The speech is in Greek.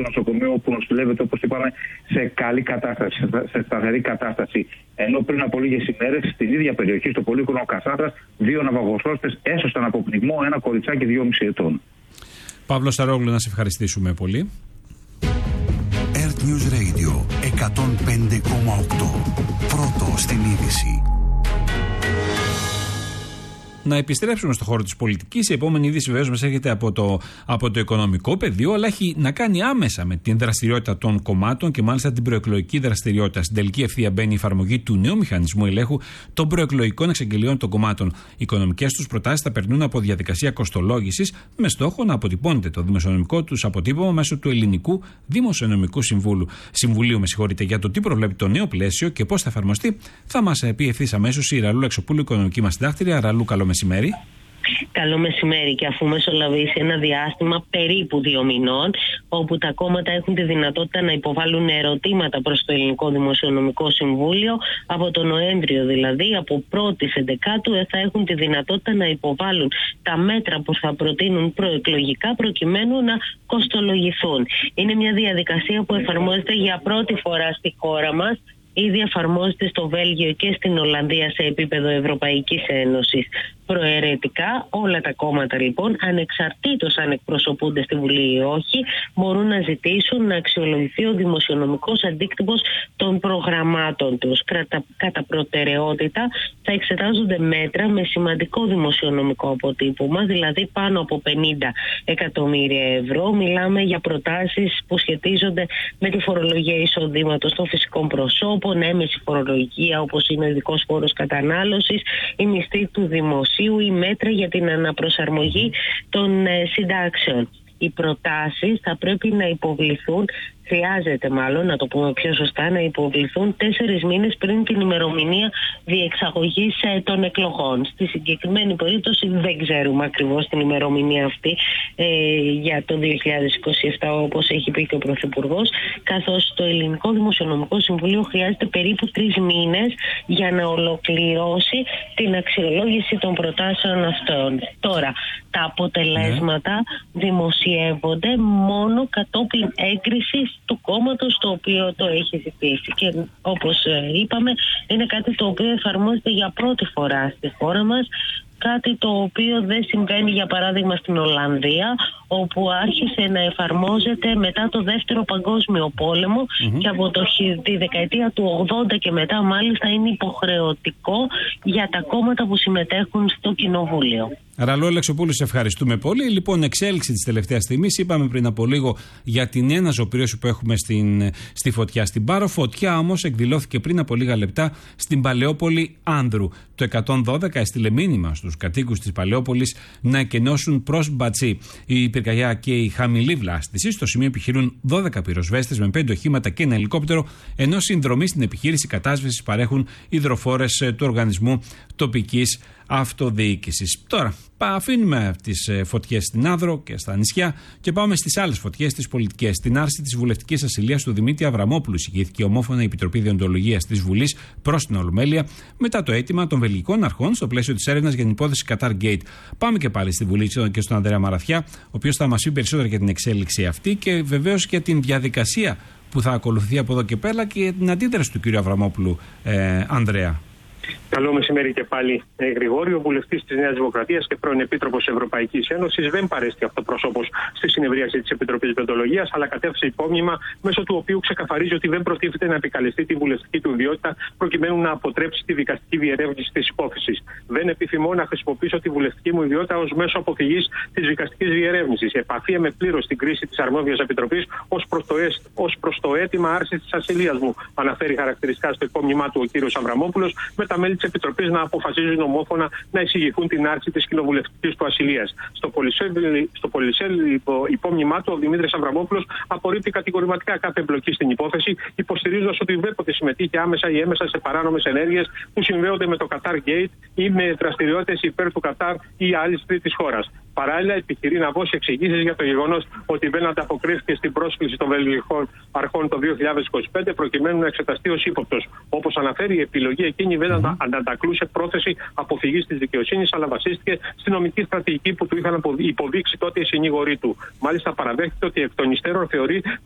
νοσοκομείο όπου νοσηλεύεται, όπως είπαμε, σε καλή κατάσταση, σε σταθερή κατάσταση. Ενώ πριν από λίγες ημέρες στην ίδια περιοχή, στο πολύκρονο Κασάνδρας, 2 ναυαγοσώστες έσωσαν από πνιγμό ένα κοριτσάκι 2,5 ετών. Παύλο Σαρόγλου, να σε ευχαριστήσουμε πολύ. Earth News Radio 105,8. Πρώτο στην είδηση. Να επιστρέψουμε στο χώρο της πολιτικής. Η επόμενη είδηση βεβαίως μας έρχεται από το οικονομικό πεδίο, αλλά έχει να κάνει άμεσα με την δραστηριότητα των κομμάτων και μάλιστα την προεκλογική δραστηριότητα. Στην τελική ευθεία μπαίνει η εφαρμογή του νέου μηχανισμού ελέγχου των προεκλογικών εξαγγελιών των κομμάτων. Οι οικονομικές τους προτάσεις θα περνούν από διαδικασία κοστολόγησης με στόχο να αποτυπώνεται το δημοσιονομικό τους αποτύπωμα μέσω του Ελληνικού Δημοσιονομικού Συμβουλίου. Για το τι προβλέπει το νέο πλαίσιο και πώς θα εφαρμοστεί, θα μας πει ευθύς αμέσως η Ραλού Λεξοπούλου, οικονομική μας συντάκτρια. Ραλού, καλό μεσημέρι. Καλό μεσημέρι. Και αφού μεσολαβήσει ένα διάστημα περίπου 2 μηνών, όπου τα κόμματα έχουν τη δυνατότητα να υποβάλουν ερωτήματα προς το Ελληνικό Δημοσιονομικό Συμβούλιο, από τον Νοέμβριο δηλαδή, από 1η Σεπτεμβρίου, θα έχουν τη δυνατότητα να υποβάλουν τα μέτρα που θα προτείνουν προεκλογικά προκειμένου να κοστολογηθούν. Είναι μια διαδικασία που εφαρμόζεται για πρώτη φορά στη χώρα μας. Ήδη εφαρμόζεται στο Βέλγιο και στην Ολλανδία σε επίπεδο Ευρωπαϊκής Ένωσης. Προαιρετικά όλα τα κόμματα λοιπόν, ανεξαρτήτως αν εκπροσωπούνται στη Βουλή ή όχι, μπορούν να ζητήσουν να αξιολογηθεί ο δημοσιονομικός αντίκτυπος των προγραμμάτων τους. Κατά προτεραιότητα θα εξετάζονται μέτρα με σημαντικό δημοσιονομικό αποτύπωμα, δηλαδή πάνω από 50 εκατομμύρια ευρώ. Μιλάμε για προτάσεις που σχετίζονται με τη φορολογία εισοδήματος των φυσικών προσώπων, έμεση φορολογία όπως είναι ο ειδικός φόρος κατανάλωσης, η μισθή του δημοσίου ή μέτρα για την αναπροσαρμογή των συντάξεων. Οι προτάσεις θα πρέπει να υποβληθούν, χρειάζεται μάλλον να το πούμε πιο σωστά, να υποβληθούν 4 μήνες πριν την ημερομηνία διεξαγωγής των εκλογών. Στη συγκεκριμένη περίπτωση δεν ξέρουμε ακριβώς την ημερομηνία αυτή για το 2027, όπως έχει πει και ο Πρωθυπουργός, καθώς το Ελληνικό Δημοσιονομικό Συμβουλίο χρειάζεται περίπου 3 μήνες για να ολοκληρώσει την αξιολόγηση των προτάσεων αυτών. Τώρα, τα αποτελέσματα δημοσιεύονται μόνο κατόπιν έγκρισης του κόμματος το οποίο το έχει ζητήσει. Και όπως είπαμε, είναι κάτι το οποίο εφαρμόζεται για πρώτη φορά στη χώρα μας. Κάτι το οποίο δεν συμβαίνει για παράδειγμα στην Ολλανδία, όπου άρχισε να εφαρμόζεται μετά το Δεύτερο Παγκόσμιο Πόλεμο και από τη δεκαετία του 80 και μετά μάλιστα είναι υποχρεωτικό για τα κόμματα που συμμετέχουν στο Κοινοβούλιο. Ραλού Λεξοπούλου, σε ευχαριστούμε πολύ. Λοιπόν, εξέλιξη της τελευταίας στιγμής. Είπαμε πριν από λίγο για την ένα ζωοποιρόση που έχουμε στη Φωτιά στην Πάρο. Φωτιά όμως εκδηλώθηκε πριν από λίγα λεπτά στην Παλαιόπολη Άνδρου. Το 112 έστειλε μήνυμα στους κατοίκους της Παλαιόπολης να εκενώσουν προς Μπατσί. Η πυρκαγιά και η χαμηλή βλάστηση. Στο σημείο επιχειρούν 12 πυροσβέστες με 5 οχήματα και ένα ελικόπτερο, ενώ συνδρομή στην επιχείρηση κατάσβεσης παρέχουν υδροφόρες του Οργανισμού Τοπικής Αυτοδιοίκησης. Τώρα, αφήνουμε τις φωτιές στην Άνδρο και στα νησιά και πάμε στις άλλες φωτιές, τις πολιτικές. Στην άρση της βουλευτικής ασυλίας του Δημήτρη Αβραμόπουλου εισηγήθηκε ομόφωνα η Επιτροπή Δεοντολογίας της Βουλής προς την Ολομέλεια μετά το αίτημα των βελγικών αρχών στο πλαίσιο της έρευνας για την υπόθεση Qatar Gate. Πάμε και πάλι στη Βουλή και στον Ανδρέα Μαραθιά, ο οποίος θα μας πει περισσότερα για την εξέλιξη αυτή και βεβαίως για την διαδικασία που θα ακολουθεί από εδώ και πέρα και την αντίδραση του κ. Αβραμόπουλου. Ανδρέα. Καλό μεσημέρι και πάλι, Γρηγόρη. Ο βουλευτής της Νέας Δημοκρατίας και πρώην Επίτροπος Ευρωπαϊκής Ένωσης δεν παρέστη αυτοπροσώπως στη συνεδρίαση της Επιτροπής Δεοντολογίας, αλλά κατέθεσε υπόμνημα μέσω του οποίου ξεκαθαρίζει ότι δεν προτίθεται να επικαλεστεί τη βουλευτική του ιδιότητα προκειμένου να αποτρέψει τη δικαστική διερεύνηση της υπόθεσης. Δεν επιθυμώ να χρησιμοποιήσω τη βουλευτική μου ιδιότητα ως μέσο αποφυγής της δικαστικής διερεύνησης. Επαφίεμαι πλήρως στην κρίση της αρμόδιας επιτροπής ως προς το αίτημα άρσης της ασυλίας μου, αναφέρει χαρακτηριστικά στο υπόμνημά του ο κ. Αβραμόπουλος, με τα μέλη της Επιτροπής να αποφασίζουν ομόφωνα να εισηγηθούν την άρση της κοινοβουλευτικής του ασυλίας. Στο πολυσέλιδο υπόμνημά του, ο Δημήτρης Αβραμόπουλος απορρίπτει κατηγορηματικά κάθε εμπλοκή στην υπόθεση, υποστηρίζοντας ότι ουδέποτε συμμετείχε άμεσα ή έμεσα σε παράνομες ενέργειες που συνδέονται με το Qatar Gate ή με δραστηριότητες υπέρ του Κατάρ ή άλλης τρίτης χώρας. Παράλληλα, επιχειρεί να δώσει εξηγήσεις για το γεγονός ότι δεν ανταποκρίθηκε στην πρόσκληση των βελγικών αρχών το 2025 προκειμένου να εξεταστεί ως ύποπτος. Όπως αναφέρει, η επιλογή εκείνη δεν αντανακλούσε πρόθεση αποφυγής της δικαιοσύνης, αλλά βασίστηκε στη νομική στρατηγική που του είχαν υποδείξει τότε οι συνήγοροι του. Μάλιστα, παραδέχεται ότι εκ των υστέρων θεωρεί